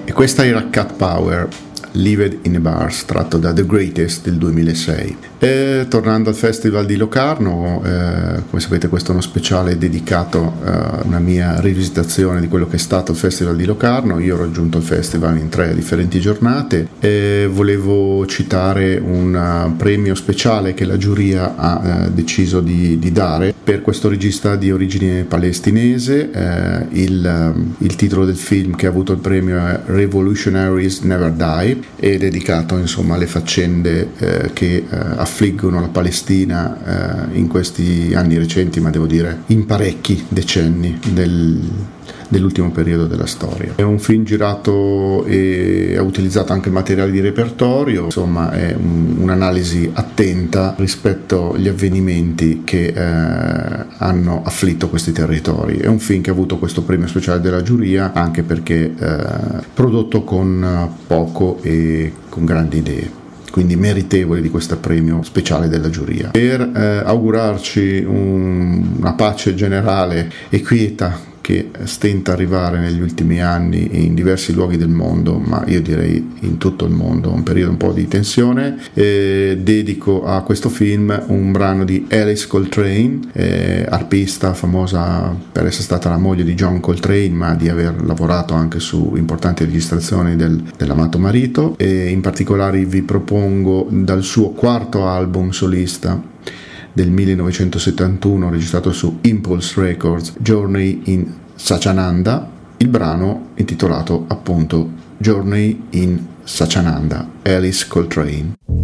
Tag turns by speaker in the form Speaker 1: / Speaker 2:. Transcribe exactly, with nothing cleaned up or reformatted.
Speaker 1: E questa era Cat Power, Lived in a Bars, tratto da The Greatest del duemilasei. E tornando al Festival di Locarno, eh, come sapete questo è uno speciale dedicato a una mia rivisitazione di quello che è stato il Festival di Locarno. Io ho raggiunto il festival in tre differenti giornate e volevo citare un premio speciale che la giuria ha eh, deciso di, di dare per questo regista di origine palestinese. Eh, il, il titolo del film che ha avuto il premio è Revolutionaries Never Die, è dedicato insomma alle faccende eh, che eh, affliggono la Palestina eh, in questi anni recenti, ma devo dire in parecchi decenni del, dell'ultimo periodo della storia. È un film girato e ha utilizzato anche materiali di repertorio, insomma è un, un'analisi attenta rispetto agli avvenimenti che eh, hanno afflitto questi territori. È un film che ha avuto questo premio speciale della giuria anche perché eh, prodotto con poco e con grandi idee, quindi meritevoli di questo premio speciale della giuria. Per eh, augurarci un, una pace generale e quieta che stenta a arrivare negli ultimi anni in diversi luoghi del mondo, ma io direi in tutto il mondo, un periodo un po' di tensione, eh, dedico a questo film un brano di Alice Coltrane, eh, arpista famosa per essere stata la moglie di John Coltrane, ma di aver lavorato anche su importanti registrazioni del, dell'amato marito, e in particolare vi propongo dal suo quarto album solista del millenovecentosettantuno, registrato su Impulse Records, Journey in Satyananda, il brano intitolato appunto Journey in Satyananda, Alice Coltrane.